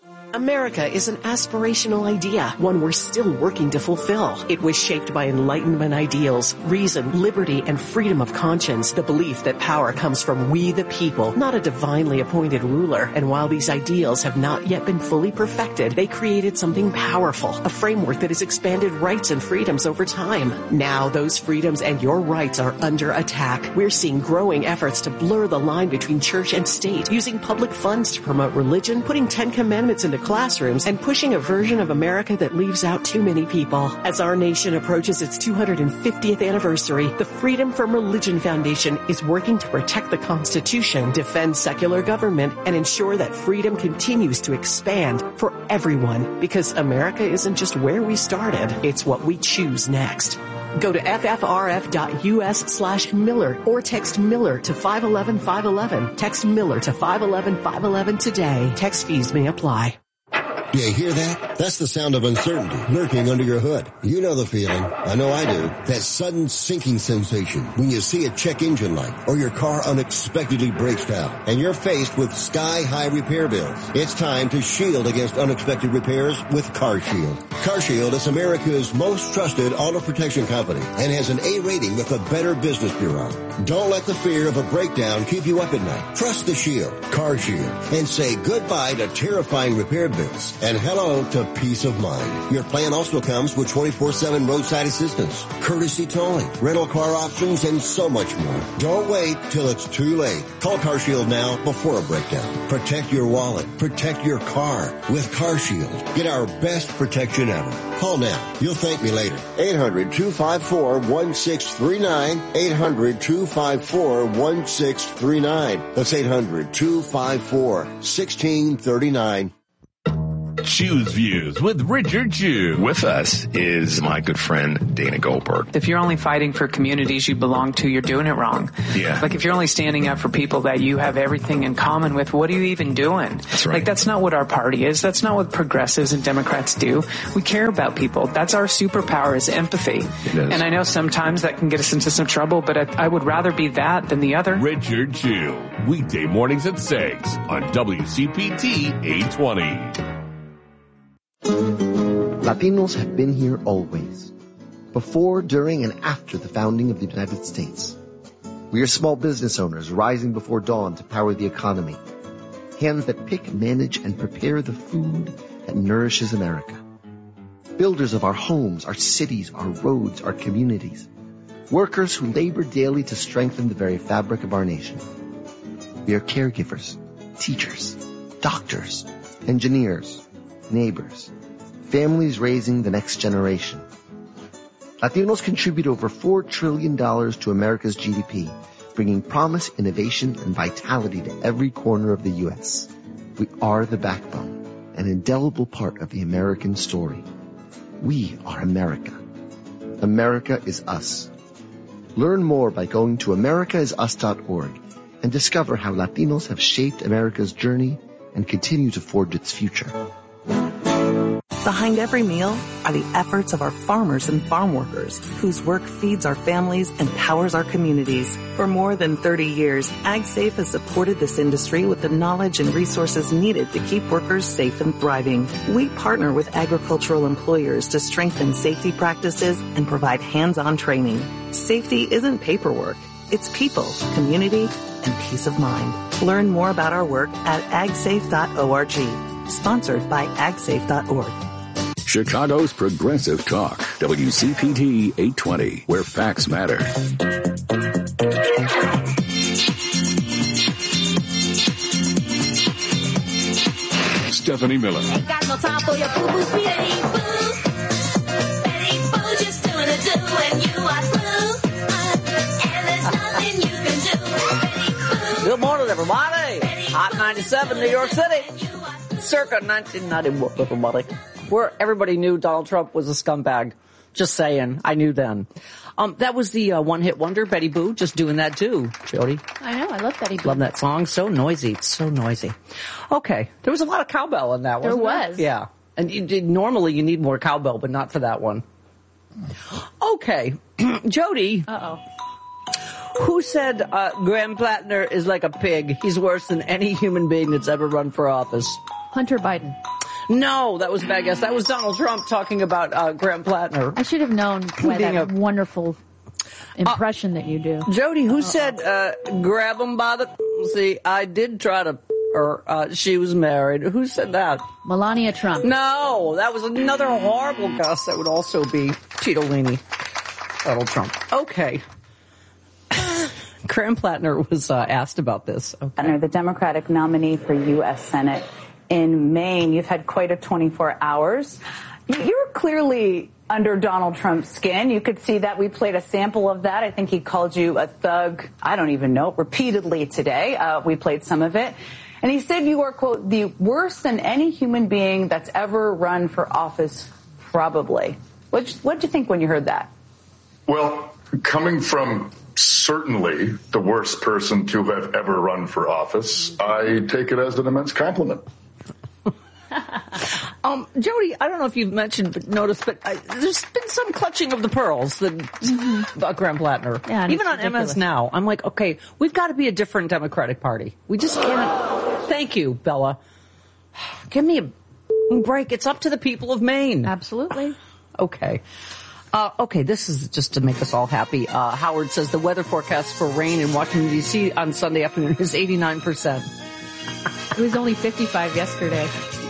America is an aspirational idea, one we're still working to fulfill. It was shaped by Enlightenment ideals, reason, liberty, and freedom of conscience, the belief that power comes from we the people, not a divinely appointed ruler. And while these ideals have not yet been fully perfected, they created something powerful, a framework that has expanded rights and freedoms over time. Now those freedoms and your rights are under attack. We're seeing growing efforts to blur the line between church and state, using public funds to promote religion, putting 10 Commandments into classrooms, and pushing a version of America that leaves out too many people. As our nation approaches its 250th anniversary, the Freedom from Religion Foundation is working to protect the Constitution, defend secular government, and ensure that freedom continues to expand for everyone. Because America isn't just where we started, it's what we choose next. Go to ffrf.us/Miller or text Miller to 511-511. Text Miller to 511-511 today. Text fees may apply. You hear that? That's the sound of uncertainty lurking under your hood. You know the feeling. I know I do. That sudden sinking sensation when you see a check engine light or your car unexpectedly breaks down and you're faced with sky-high repair bills. It's time to shield against unexpected repairs with CarShield. CarShield is America's most trusted auto protection company and has an A rating with the Better Business Bureau. Don't let the fear of a breakdown keep you up at night. Trust the Shield, CarShield, and say goodbye to terrifying repair bills and hello to peace of mind. Your plan also comes with 24/7 roadside assistance, courtesy towing, rental car options, and so much more. Don't wait till it's too late. Call CarShield now before a breakdown. Protect your wallet. Protect your car with CarShield. Get our best protection ever. Call now. You'll thank me later. 800-254-1639. 800-254-1639. That's 800-254-1639. Choose Views with Richard Chew. With us is my good friend Dana Goldberg. If you're only fighting for communities you belong to, you're doing it wrong. Yeah. Like if you're only standing up for people that you have everything in common with, what are you even doing? That's right. Like that's not what our party is. That's not what progressives and Democrats do. We care about people. That's our superpower is empathy. It is. And I know sometimes that can get us into some trouble, but I would rather be that than the other. Richard Chew. Weekday mornings at 6 on WCPT 820. Latinos have been here always, before, during, and after the founding of the United States. We are small business owners rising before dawn to power the economy, hands that pick, manage, and prepare the food that nourishes America. Builders of our homes, our cities, our roads, our communities. Workers who labor daily to strengthen the very fabric of our nation. We are caregivers, teachers, doctors, engineers, neighbors, families raising the next generation. Latinos contribute over $4 trillion to America's GDP, bringing promise, innovation, and vitality to every corner of the U.S. We are the backbone, an indelible part of the American story. We are America. America is us. Learn more by going to americaisus.org and discover how Latinos have shaped America's journey and continue to forge its future. Behind every meal are the efforts of our farmers and farm workers, whose work feeds our families and powers our communities. For more than 30 years, AgSafe has supported this industry with the knowledge and resources needed to keep workers safe and thriving. We partner with agricultural employers to strengthen safety practices and provide hands-on training. Safety isn't paperwork. It's people, community, and peace of mind. Learn more about our work at agsafe.org. Sponsored by agsafe.org. Chicago's Progressive Talk, WCPT 820, where facts matter. Stephanie Miller. Ain't got no time for your boo-boo, Betty Boo. Betty Boo just doing a do and you are through. And there's nothing you can do. Betty Boo. Good morning, everybody. Hot 97, New York City. Circa 1991, everybody. Where everybody knew Donald Trump was a scumbag. Just saying. I knew then. That was the one-hit wonder, Betty Boo, just doing that too, Jody. I know. I love Betty Boo. Love that song. So noisy. It's so noisy. Okay. There was a lot of cowbell in that one. There was. Yeah. And normally you need more cowbell, but not for that one. Okay. Jody. Uh-oh. Who said Graham Plattner is like a pig? He's worse than any human being that's ever run for office. Hunter Biden. No, that was a bad guess. That was Donald Trump talking about Graham Plattner. I should have known by that wonderful impression that you do. Jody, who said grab him by the... See, I did try to... she was married. Who said that? Melania Trump. No, that was another horrible guess. That would also be Tito-Lini. Donald Trump. Okay. Graham Plattner was asked about this. Okay. The Democratic nominee for U.S. Senate in Maine. You've had quite a 24 hours. You're clearly under Donald Trump's skin. You could see that. We played a sample of that. I think he called you a thug, I don't even know, repeatedly today. We played some of it. And he said you are, quote, the worst than any human being that's ever run for office, probably. What'd you think when you heard that? Well, coming from certainly the worst person to have ever run for office, I take it as an immense compliment. Jody, I don't know if you've noticed, but there's been some clutching of the pearls about Graham Plattner. Yeah, even on MS Now, I'm like, okay, we've got to be a different Democratic Party. We just can't. Thank you, Bella. Give me a break. It's up to the people of Maine. Absolutely. Okay. Okay, this is just to make us all happy. Howard says the weather forecast for rain in Washington, D.C. on Sunday afternoon is 89%. It was only 55 yesterday.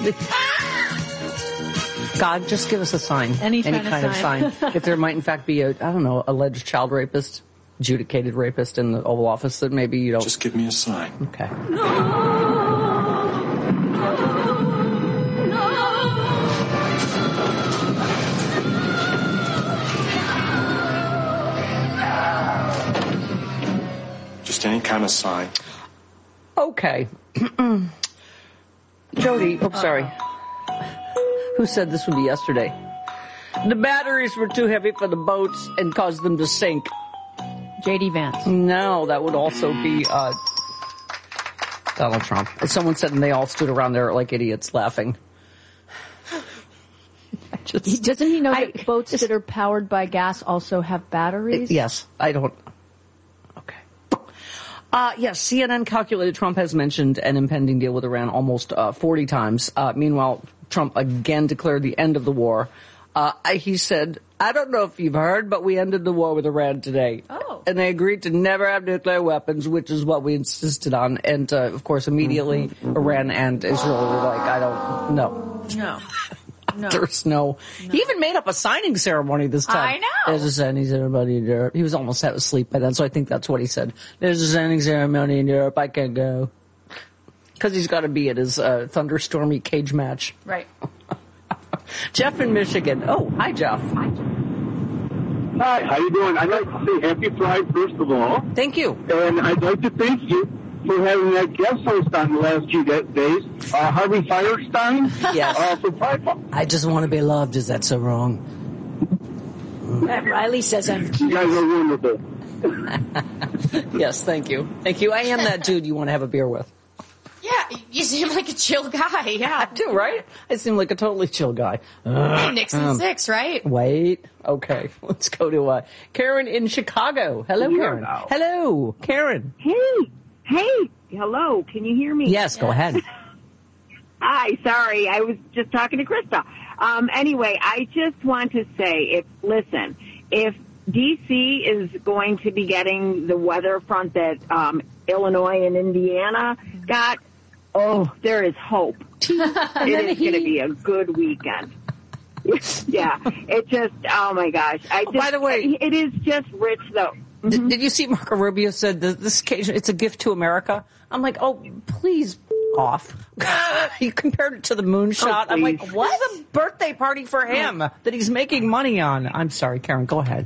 God, just give us a sign. Any kind of sign. If there might, in fact, be alleged child rapist, adjudicated rapist in the Oval Office, that maybe you don't... Just give me a sign. Okay. Just any kind of sign. Okay. Jody, sorry. Who said this would be yesterday? The batteries were too heavy for the boats and caused them to sink. J.D. Vance. No, that would also be Donald Trump. Someone said, and they all stood around there like idiots laughing. Doesn't he know that boats that are powered by gas also have batteries? Yes, I don't... Yes, CNN calculated Trump has mentioned an impending deal with Iran almost 40 times. Meanwhile, Trump again declared the end of the war. He said, I don't know if you've heard, but we ended the war with Iran today. Oh. And they agreed to never have nuclear weapons, which is what we insisted on. And, of course, immediately Iran and Israel were like, I don't know. No. There's no. He even made up a signing ceremony this time. I know. There's a signing ceremony in Europe. He was almost asleep by then, so I think that's what he said. There's a signing ceremony in Europe. I can't go. Because he's got to be at his thunderstormy cage match. Right. Jeff in Michigan. Oh, hi, Jeff. Hi, how you doing? I'd like to say happy Pride, first of all. Thank you. And I'd like to thank you for having that guest host on the last few days, Harvey Firestein. Yes. For Pride. I just want to be loved. Is that so wrong? Riley says I'm cute. You guys are wonderful. Yes, thank you. Thank you. I am that dude you want to have a beer with. Yeah, you seem like a chill guy, yeah. I do, right? I seem like a totally chill guy. Hey, Nixon 6, right? Wait. Okay. Let's go to Karen in Chicago. Hello, Karen. Hello, Karen. Hey, hello. Can you hear me? Yes, go ahead. Hi, sorry. I was just talking to Krista. Anyway, I just want to say, if D.C. is going to be getting the weather front that Illinois and Indiana got, there is hope. It is going to be a good weekend. Yeah, it just, oh my gosh. By the way, it is just rich though. Did you see Marco Rubio said this occasion, it's a gift to America? I'm like, oh, please off. You compared it to the moonshot. I'm like, what's a birthday party for him that he's making money on? I'm sorry, Karen, go ahead.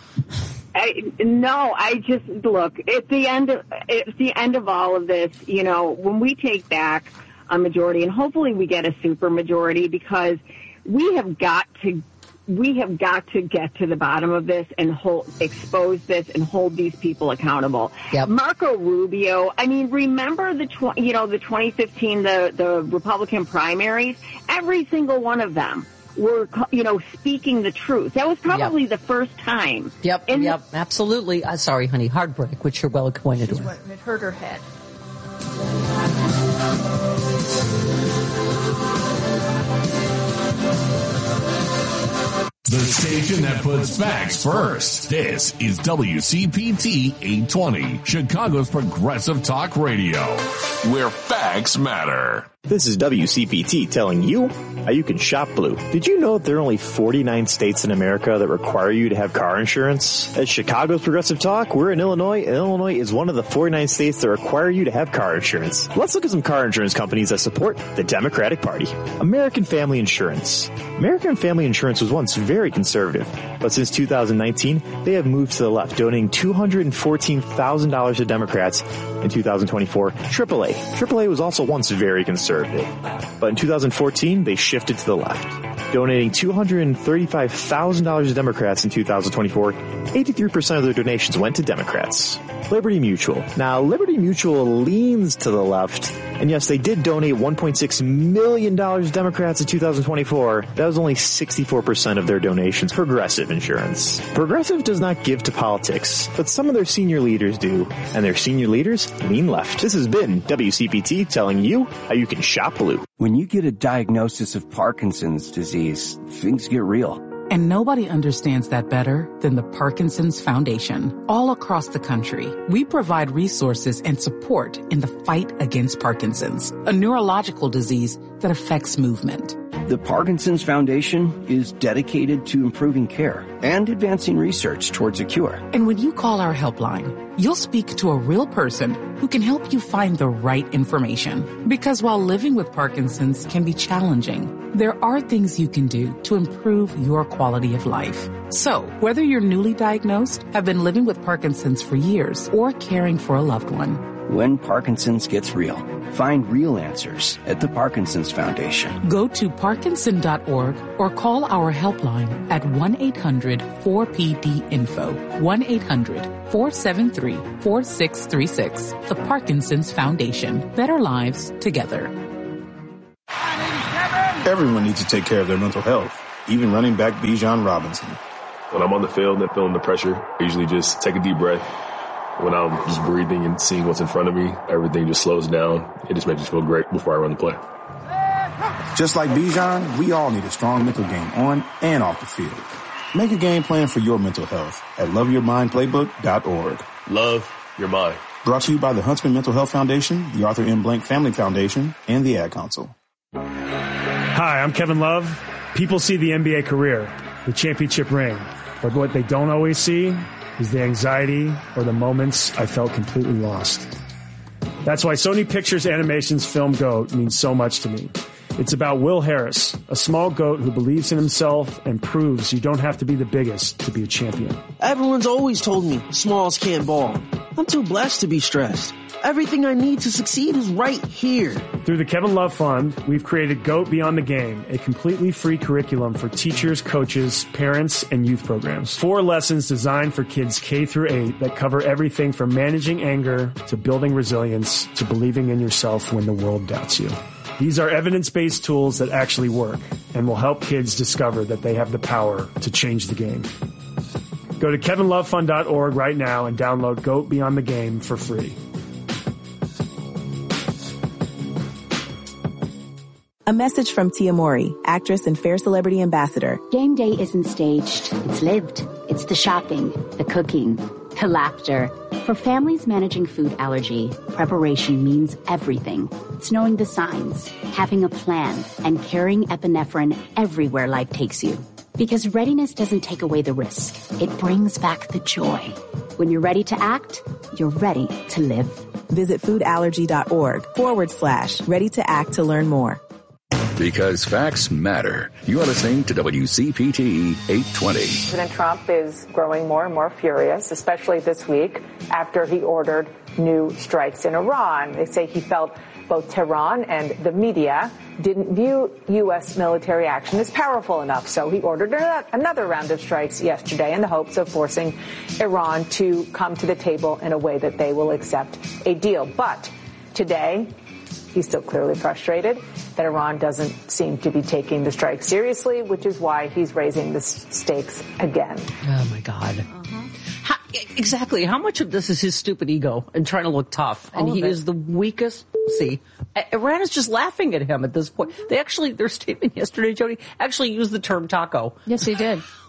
Look, it's the end of all of this, when we take back a majority, and hopefully we get a super majority, because we have got to get to the bottom of this and expose this and hold these people accountable. Yep. Marco Rubio, remember the 2015, the Republican primaries? Every single one of them were, speaking the truth. That was probably the first time. Yep, absolutely. Sorry, honey, heartbreak, which you're well acquainted with. It hurt her head. The station that puts facts first. This is WCPT 820, Chicago's progressive talk radio, where facts matter. This is WCPT telling you how you can shop blue. Did you know that there are only 49 states in America that require you to have car insurance? At Chicago's Progressive Talk, we're in Illinois, and Illinois is one of the 49 states that require you to have car insurance. Let's look at some car insurance companies that support the Democratic Party. American Family Insurance. American Family Insurance was once very conservative, but since 2019, they have moved to the left, donating $214,000 to Democrats. In 2024, AAA was also once very conservative, but in 2014, they shifted to the left, donating $235,000 to Democrats in 2024. 83% of their donations went to Democrats. Liberty Mutual. Now, Liberty Mutual leans to the left, and yes, they did donate $1.6 million to Democrats in 2024. That was only 64% of their donations. Progressive Insurance. Progressive does not give to politics, but some of their senior leaders do, and their senior leaders lean left. This has been WCPT telling you how you can shop blue. When you get a diagnosis of Parkinson's disease, things get real. And nobody understands that better than the Parkinson's Foundation. All across the country, we provide resources and support in the fight against Parkinson's, a neurological disease that affects movement. The Parkinson's Foundation is dedicated to improving care and advancing research towards a cure. And when you call our helpline, you'll speak to a real person who can help you find the right information. Because while living with Parkinson's can be challenging, there are things you can do to improve your quality of life. So, whether you're newly diagnosed, have been living with Parkinson's for years, or caring for a loved one, when Parkinson's gets real, find real answers at the Parkinson's Foundation. Go to parkinson.org or call our helpline at 1-800-4PD-INFO, 1-800-473-4636. The Parkinson's Foundation. Better lives together. Everyone needs to take care of their mental health, even running back Bijan Robinson. When I'm on the field and feeling the pressure, I usually just take a deep breath. When I'm just breathing and seeing what's in front of me, everything just slows down. It just makes me feel great before I run the play. Just like Bijan, we all need a strong mental game on and off the field. Make a game plan for your mental health at loveyourmindplaybook.org. Love your mind. Brought to you by the Huntsman Mental Health Foundation, the Arthur M. Blank Family Foundation, and the Ad Council. Hi, I'm Kevin Love. People see the NBA career, the championship ring, but what they don't always see is the anxiety or the moments I felt completely lost. That's why Sony Pictures Animation's film GOAT means so much to me. It's about Will Harris, a small goat who believes in himself and proves you don't have to be the biggest to be a champion. Everyone's always told me smalls can't ball. I'm too blessed to be stressed. Everything I need to succeed is right here. Through the Kevin Love Fund, we've created GOAT Beyond the Game, a completely free curriculum for teachers, coaches, parents, and youth programs. 4 lessons designed for kids K through 8 that cover everything from managing anger to building resilience to believing in yourself when the world doubts you. These are evidence-based tools that actually work and will help kids discover that they have the power to change the game. Go to kevinlovefund.org right now and download GOAT Beyond the Game for free. A message from Tia Mori, actress and Fair Celebrity Ambassador. Game day isn't staged. It's lived. It's the shopping, the cooking, the laughter. For families managing food allergy, preparation means everything. It's knowing the signs, having a plan, and carrying epinephrine everywhere life takes you. Because readiness doesn't take away the risk. It brings back the joy. When you're ready to act, you're ready to live. Visit foodallergy.org/ready to act to learn more. Because facts matter. You are listening to WCPT 820. President Trump is growing more and more furious, especially this week after he ordered new strikes in Iran. They say he felt both Tehran and the media didn't view U.S. military action as powerful enough. So he ordered another round of strikes yesterday in the hopes of forcing Iran to come to the table in a way that they will accept a deal. But today, he's still clearly frustrated that Iran doesn't seem to be taking the strike seriously, which is why he's raising the stakes again. Oh, my God. Exactly. How much of this is his stupid ego and trying to look tough? And he is the weakest. See, Iran is just laughing at him at this point. They actually, their statement yesterday, Jody, actually used the term taco. Yes, they did.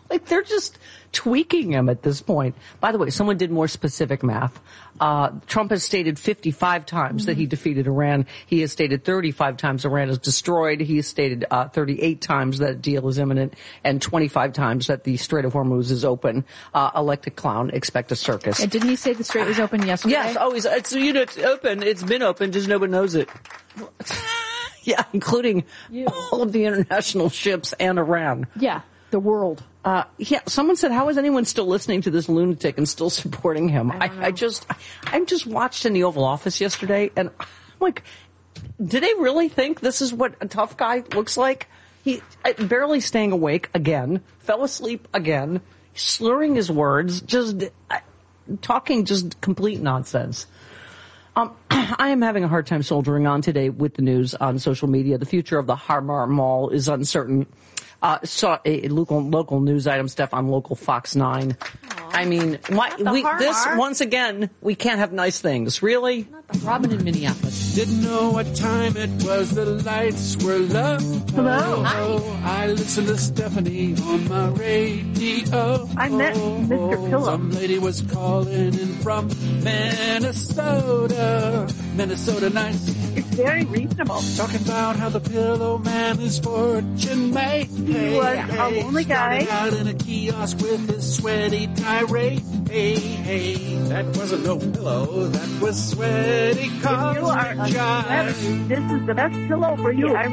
Like, they're just tweaking him at this point. By the way, someone did more specific math. Trump has stated 55 times that he defeated Iran. He has stated 35 times Iran is destroyed. He has stated 38 times that a deal is imminent and 25 times that the Strait of Hormuz is open. Elected clown, expect a circus. And didn't he say the Strait was open yesterday? Yes, always. It's open. It's been open, just nobody knows it. Yeah, including all of the international ships and Iran. Yeah, the world. Yeah, someone said, how is anyone still listening to this lunatic and still supporting him? I just watched in the Oval Office yesterday, and I'm like, do they really think this is what a tough guy looks like? He barely staying awake again, fell asleep again, slurring his words, just talking just complete nonsense. I am having a hard time soldiering on today with the news on social media. The future of the Harmar Mall is uncertain. Saw a local news item, Steph, on local Fox 9. I mean, once again, we can't have nice things. Really? Not the Robin in Minneapolis. Didn't know what time it was, the lights were low. Hello. I listened to Stephanie on my radio. I met Mr. Pillow. Some lady was calling in from Minnesota. Minnesota nice. It's very reasonable. Talking about how the Pillow Man is fortune made. He was a lonely guy. Started out in a kiosk with his sweaty tirade. Hey, that wasn't no pillow. That was sweaty. If you are this is the best pillow for you. I